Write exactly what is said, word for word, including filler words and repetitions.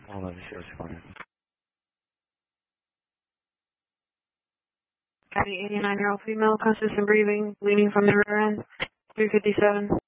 one eleven zero two. Got an eighty-nine-year-old female, consistent breathing, bleeding from the rear end, three fifty-seven.